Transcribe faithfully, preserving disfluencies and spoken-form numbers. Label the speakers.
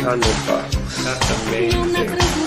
Speaker 1: hundred bucks. That's
Speaker 2: Yeah, I'm not
Speaker 1: amazing.
Speaker 2: gonna